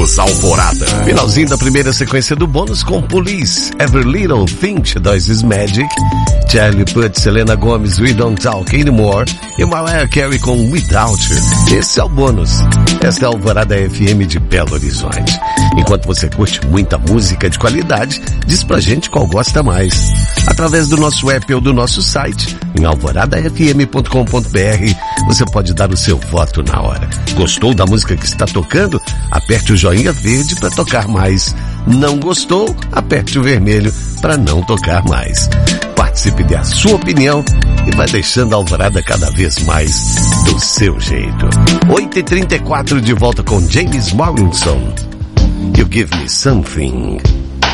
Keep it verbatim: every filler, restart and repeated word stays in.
Alvorada. Finalzinho da primeira sequência do bônus com Police, Every Little Thing She Does Is Magic, Charlie Puth, Selena Gomez, We Don't Talk Anymore e Mariah Carey com Without You. Esse é o bônus. Esta é a Alvorada F M de Belo Horizonte. Enquanto você curte muita música de qualidade, diz pra gente qual gosta mais. Através do nosso app ou do nosso site, em alvorada f m ponto com ponto b r, você pode dar o seu voto na hora. Gostou da música que está tocando? Aperte o joinha verde para tocar mais. Não gostou? Aperte o vermelho para não tocar mais. Participe, dê a sua opinião e vai deixando a Alvorada cada vez mais do seu jeito. oito e trinta e quatro de volta com James Morrison. You Give Me Something.